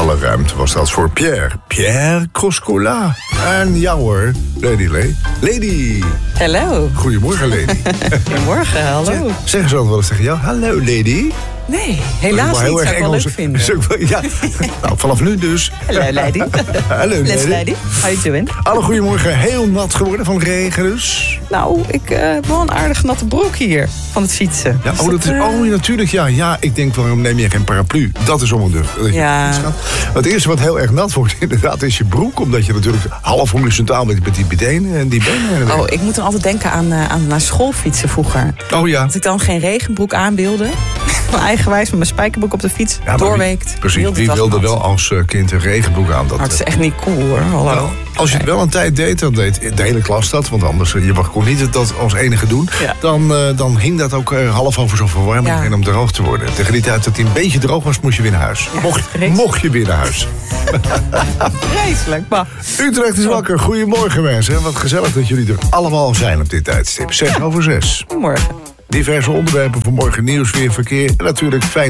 Alle ruimte was dat voor Pierre Croscola. En jou hoor, Lady. Hallo. Goedemorgen, Lady. Goedemorgen, hallo. Zeggen ze ook wel eens tegen jou, hallo, Lady? Nee, helaas niet. Zou ik wel leuk vinden. Ja, nou, vanaf nu dus. Hallo, Lady. Hallo, Let's Lady. How you doing? Alle goedemorgen, heel nat geworden van regen dus. Nou, ik heb wel een aardig natte broek hier van het fietsen. Ja, natuurlijk, ja. Ja, ik denk, waarom neem je geen paraplu? Dat is om dat je gaat. Het eerste wat heel erg nat wordt, inderdaad, is je broek. Omdat je natuurlijk half horizontaal met die benen en die benen. Ik moet dan altijd denken aan naar school fietsen vroeger. Oh ja. Als ik dan geen regenbroek aanbeelde, eigenwijs met mijn spijkerbroek op de fiets, doorweekt. Precies, wie wilde wel als kind een regenbroek aan? Dat is echt niet cool hoor. Hallo. Nou, als je het wel een tijd deed, dan deed de hele klas dat. Want anders, je kon niet dat als enige doen. Ja. Dan hing dat ook half over zo'n verwarming en om droog te worden. Tegen die tijd dat hij een beetje droog was, moest je weer naar huis. Ja, mocht je weer naar huis. Vreselijk, maar. Utrecht is wakker. Goedemorgen mensen. Wat gezellig dat jullie er allemaal zijn op dit tijdstip. 6:06. Goedemorgen. Diverse onderwerpen voor morgen, nieuws, weer, verkeer. En natuurlijk fijn